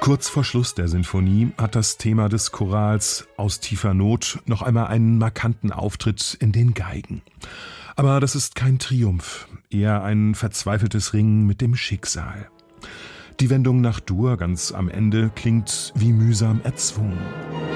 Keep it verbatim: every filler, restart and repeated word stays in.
Kurz vor Schluss der Sinfonie hat das Thema des Chorals Aus tiefer Not noch einmal einen markanten Auftritt in den Geigen. Aber das ist kein Triumph, eher ein verzweifeltes Ringen mit dem Schicksal. Die Wendung nach Dur ganz am Ende klingt wie mühsam erzwungen.